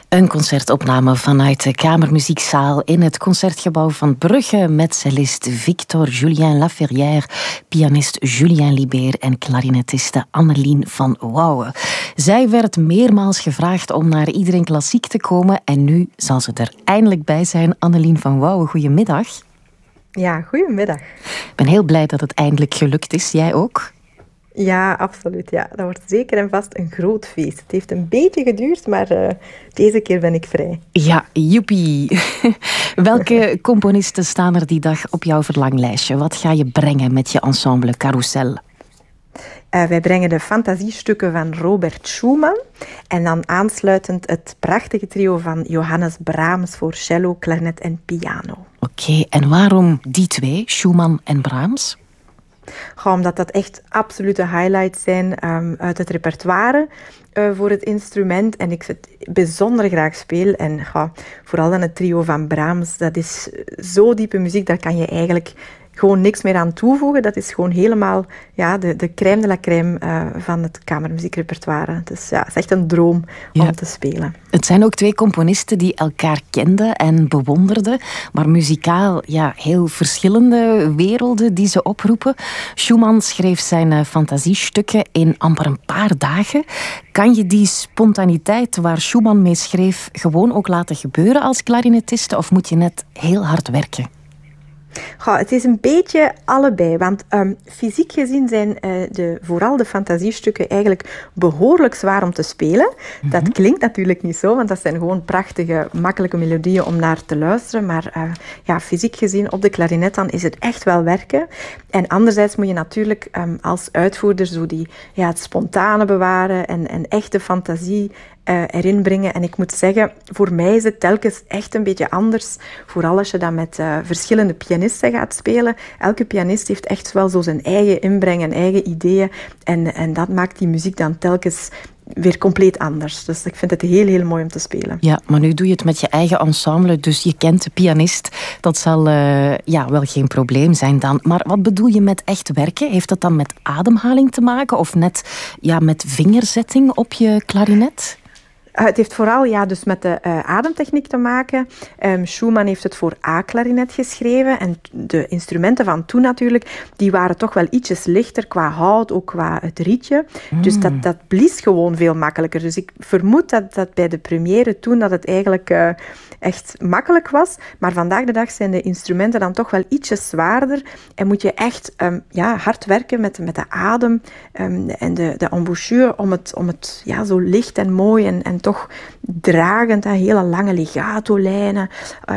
Een concertopname vanuit de Kamermuziekzaal in het Concertgebouw van Brugge met cellist Victor Julien Laferrière, pianist Julien Libert en klarinetiste Annelien van Wouwen. Zij werd meermaals gevraagd om naar Iedereen Klassiek te komen en nu zal ze er eindelijk bij zijn. Annelien van Wouwen, goedemiddag. Ja, goedemiddag. Ik ben heel blij dat het eindelijk gelukt is. Jij ook? Ja, absoluut. Ja. Dat wordt zeker en vast een groot feest. Het heeft een beetje geduurd, maar deze keer ben ik vrij. Ja, joepie. Welke componisten staan er die dag op jouw verlanglijstje? Wat ga je brengen met je ensemble Carousel? Wij brengen de fantasiestukken van Robert Schumann en dan aansluitend het prachtige trio van Johannes Brahms voor cello, klarinet en piano. Oké, en waarom die twee, Schumann en Brahms? Omdat dat echt absolute highlights zijn uit het repertoire voor het instrument. En ik het bijzonder graag speel. En vooral dan het trio van Brahms, dat is zo diepe muziek, daar kan je eigenlijk gewoon niks meer aan toevoegen. Dat is gewoon helemaal de crème de la crème van het kamermuziekrepertoire. Dus ja, het is echt een droom om te spelen. Het zijn ook twee componisten die elkaar kenden en bewonderden, maar muzikaal heel verschillende werelden die ze oproepen. Schumann schreef zijn fantasiestukken in amper een paar dagen. Kan je die spontaniteit waar Schumann mee schreef gewoon ook laten gebeuren als klarinetiste of moet je net heel hard werken? Het is een beetje allebei, want fysiek gezien zijn vooral de fantasiestukken eigenlijk behoorlijk zwaar om te spelen. Mm-hmm. Dat klinkt natuurlijk niet zo, want dat zijn gewoon prachtige, makkelijke melodieën om naar te luisteren. Maar fysiek gezien op de klarinet dan is het echt wel werken. En anderzijds moet je natuurlijk als uitvoerder zo het spontane bewaren en echte fantasie erin brengen. En ik moet zeggen, voor mij is het telkens echt een beetje anders. Vooral als je dan met verschillende pianisten gaat spelen. Elke pianist heeft echt wel zo zijn eigen inbreng en eigen ideeën. En dat maakt die muziek dan telkens weer compleet anders. Dus ik vind het heel, heel mooi om te spelen. Ja, maar nu doe je het met je eigen ensemble, dus je kent de pianist. Dat zal wel geen probleem zijn dan. Maar wat bedoel je met echt werken? Heeft dat dan met ademhaling te maken of net met vingerzetting op je klarinet? Het heeft vooral dus met de ademtechniek te maken. Schumann heeft het voor A-klarinet geschreven. En de instrumenten van toen natuurlijk, die waren toch wel ietsjes lichter qua hout, ook qua het rietje. Dus dat blies gewoon veel makkelijker. Dus ik vermoed dat bij de première toen dat het eigenlijk echt makkelijk was. Maar vandaag de dag zijn de instrumenten dan toch wel ietsjes zwaarder. En moet je echt hard werken met de adem en de embouchure om het zo licht en mooi en toch dragend, hele lange legato-lijnen,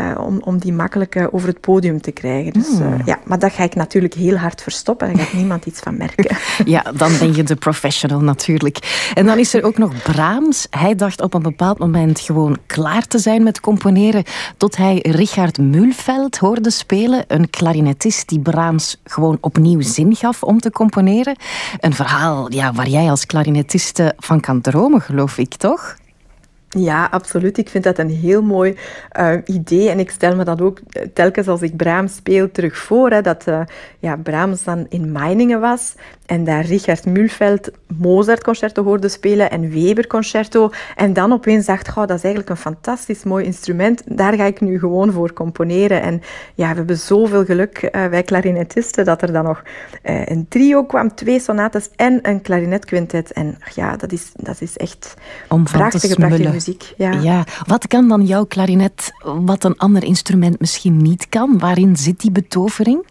om die makkelijk over het podium te krijgen. Dus, maar dat ga ik natuurlijk heel hard verstoppen en daar gaat niemand iets van merken. Ja, dan ben je de professional natuurlijk. En dan is er ook nog Brahms. Hij dacht op een bepaald moment gewoon klaar te zijn met componeren, tot hij Richard Mühlfeld hoorde spelen, een klarinetist die Brahms gewoon opnieuw zin gaf om te componeren. Een verhaal waar jij als klarinetiste van kan dromen, geloof ik, toch? Ja, absoluut. Ik vind dat een heel mooi idee. En ik stel me dat ook telkens als ik Brahms speel terug voor. Dat Brahms dan in Meiningen was en daar Richard Mühlfeld Mozart-concerto hoorde spelen en Weber-concerto. En dan opeens dacht, dat is eigenlijk een fantastisch mooi instrument. Daar ga ik nu gewoon voor componeren. En we hebben zoveel geluk, wij klarinetisten, dat er dan nog een trio kwam, 2 sonates en een klarinetquintet. En dat is echt prachtige muziek. Ja. Wat kan dan jouw klarinet wat een ander instrument misschien niet kan? Waarin zit die betovering?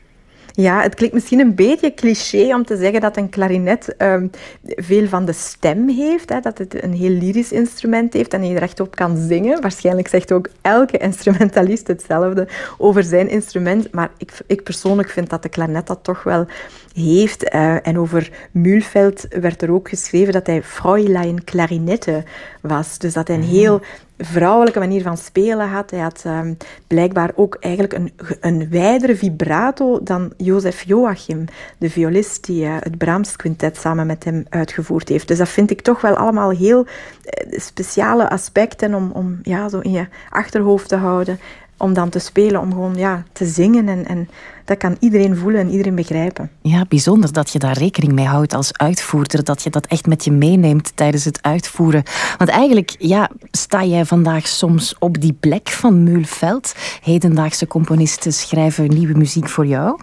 Ja, het klinkt misschien een beetje cliché om te zeggen dat een klarinet veel van de stem heeft. Dat het een heel lyrisch instrument heeft en je er echt op kan zingen. Waarschijnlijk zegt ook elke instrumentalist hetzelfde over zijn instrument. Maar ik persoonlijk vind dat de klarinet dat toch wel heeft. En over Mühlfeld werd er ook geschreven dat hij Fräulein Klarinette was. Dus dat hij een heel vrouwelijke manier van spelen had. Hij had blijkbaar ook eigenlijk een wijdere vibrato dan Joseph Joachim, de violist die het Brahms quintet samen met hem uitgevoerd heeft. Dus dat vind ik toch wel allemaal heel speciale aspecten om zo in je achterhoofd te houden. om dan te spelen, om gewoon te zingen. En dat kan iedereen voelen en iedereen begrijpen. Ja, bijzonder dat je daar rekening mee houdt als uitvoerder. Dat je dat echt met je meeneemt tijdens het uitvoeren. Want eigenlijk sta jij vandaag soms op die plek van Mühlfeld. Hedendaagse componisten schrijven nieuwe muziek voor jou.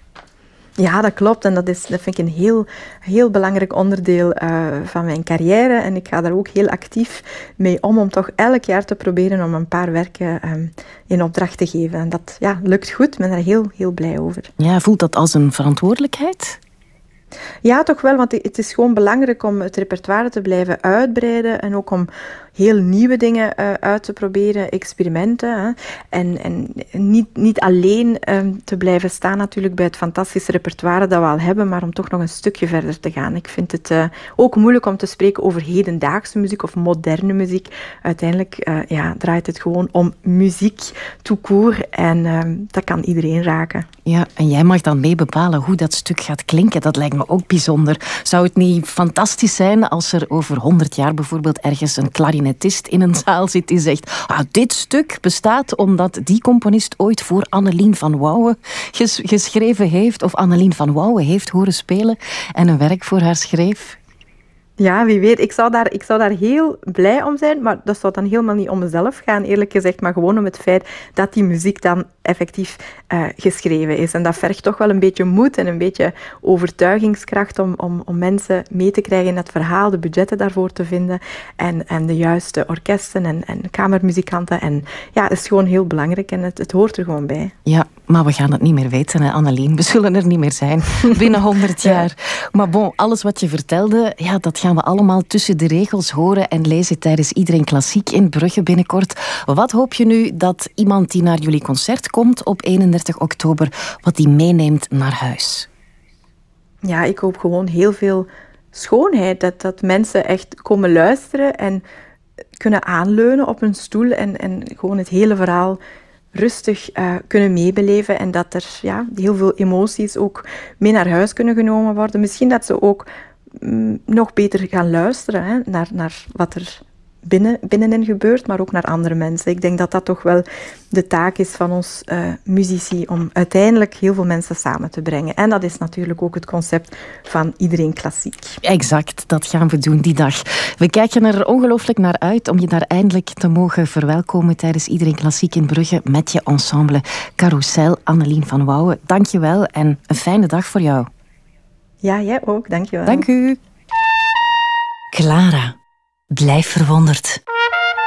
Ja, dat klopt. En dat vind ik een heel, heel belangrijk onderdeel van mijn carrière. En ik ga daar ook heel actief mee om toch elk jaar te proberen om een paar werken in opdracht te geven. En dat lukt goed. Ik ben daar heel, heel blij over. Ja, voelt dat als een verantwoordelijkheid? Ja, toch wel, want het is gewoon belangrijk om het repertoire te blijven uitbreiden en ook om heel nieuwe dingen uit te proberen, experimenten. Hè. En niet alleen te blijven staan natuurlijk bij het fantastische repertoire dat we al hebben, maar om toch nog een stukje verder te gaan. Ik vind het ook moeilijk om te spreken over hedendaagse muziek of moderne muziek. Uiteindelijk draait het gewoon om muziek tout court en dat kan iedereen raken. Ja, en jij mag dan mee bepalen hoe dat stuk gaat klinken. Dat lijkt me ook bijzonder. Zou het niet fantastisch zijn als er over 100 jaar bijvoorbeeld ergens een klarinetist in een zaal zit die zegt: dit stuk bestaat omdat die componist ooit voor Annelien van Wouwen geschreven heeft, of Annelien van Wouwen heeft horen spelen en een werk voor haar schreef? Ja, wie weet. Ik zou daar heel blij om zijn, maar dat zou dan helemaal niet om mezelf gaan, eerlijk gezegd, maar gewoon om het feit dat die muziek dan effectief geschreven is. En dat vergt toch wel een beetje moed en een beetje overtuigingskracht om mensen mee te krijgen in dat verhaal, de budgetten daarvoor te vinden en de juiste orkesten en kamermuzikanten. En ja, het is gewoon heel belangrijk en het hoort er gewoon bij. Ja, maar we gaan het niet meer weten, hè, Annelien. We zullen er niet meer zijn binnen 100 jaar. Maar bon, alles wat je vertelde, dat gaan we allemaal tussen de regels horen en lezen tijdens Iedereen Klassiek in Brugge binnenkort. Wat hoop je nu dat iemand die naar jullie concert komt op 31 oktober, wat die meeneemt naar huis? Ja, ik hoop gewoon heel veel schoonheid. Dat mensen echt komen luisteren en kunnen aanleunen op hun stoel en gewoon het hele verhaal rustig kunnen meebeleven. En dat er heel veel emoties ook mee naar huis kunnen genomen worden. Misschien dat ze ook nog beter gaan luisteren naar wat er binnenin gebeurt, maar ook naar andere mensen. Ik denk dat dat toch wel de taak is van ons muzici, om uiteindelijk heel veel mensen samen te brengen. En dat is natuurlijk ook het concept van Iedereen Klassiek. Exact, dat gaan we doen die dag. We kijken er ongelooflijk naar uit om je daar eindelijk te mogen verwelkomen tijdens Iedereen Klassiek in Brugge met je ensemble Carousel. Annelien van Wouwen, dank je wel en een fijne dag voor jou. Ja, jij ook. Dank je wel. Dank u. Clara, blijf verwonderd.